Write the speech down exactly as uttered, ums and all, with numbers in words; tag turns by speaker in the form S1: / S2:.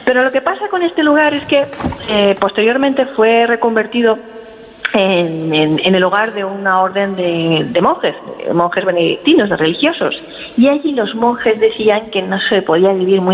S1: Pero lo que pasa con este lugar es que eh, posteriormente fue reconvertido En, en, en el hogar de una orden de, de monjes, de monjes benedictinos, de religiosos. Y allí los monjes decían que no se podía vivir muy